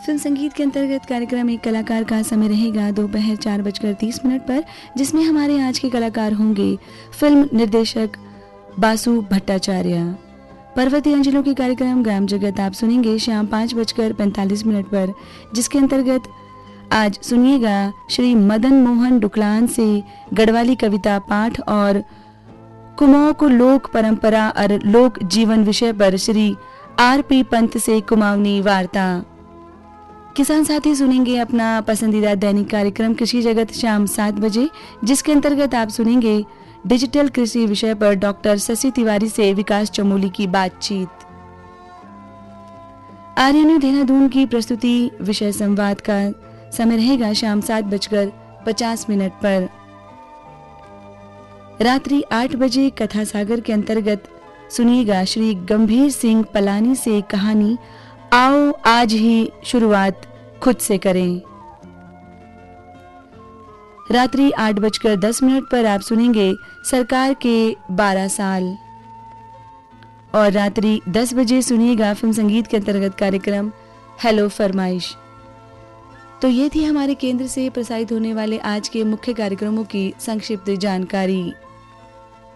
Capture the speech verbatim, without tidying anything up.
Film संगीत के अंतर्गत कार्यक्रम एक कलाकार का समय रहेगा दोपहर चार बजकर तीस मिनट पर, जिसमें हमारे आज के कलाकार होंगे फिल्म निर्देशक बासु भट्टाचार्य। पर्वतीय अंचलों के कार्यक्रम ग्राम जगत आप सुनेंगे शाम पाँच बजकर पैंतालीस मिनट पर, जिसके अंतर्गत आज सुनिएगा श्री मदन मोहन डुकलान से गढ़वाली कविता पाठ और कुमाऊं को लोक परंपरा और लोक जीवन विषय पर श्री आर पी पंत से कुमाऊनी वार्ता। किसान साथी सुनेंगे अपना पसंदीदा दैनिक कार्यक्रम कृषि जगत शाम सात बजे, जिसके अंतर्गत आप सुनेंगे डिजिटल कृषि विषय पर डॉक्टर शशि तिवारी से विकास चमोली की बातचीत। आर्यनु देहरादून की प्रस्तुति विषय संवाद का समय रहेगा शाम सात बजकर पचास मिनट पर। रात्रि आठ बजे कथा सागर के अंतर्गत सुनिएगा श्री गंभीर सिंह पलानी से कहानी आओ आज ही शुरुआत खुद से करें। रात्रि आठ बजकर दस मिनट पर आप सुनेंगे सरकार के बारह साल और रात्रि दस बजे सुनिएगा फिल्म संगीत के अंतर्गत कार्यक्रम हेलो फरमाइश। तो ये थी हमारे केंद्र से प्रसारित होने वाले आज के मुख्य कार्यक्रमों की संक्षिप्त जानकारी।